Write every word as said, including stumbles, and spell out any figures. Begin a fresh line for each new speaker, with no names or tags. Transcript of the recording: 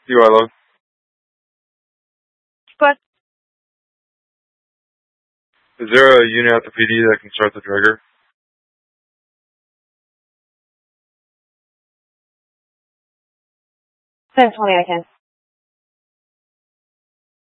You are low.
What?
Is there a unit at the P D that can start the trigger?
ten twenty, I can.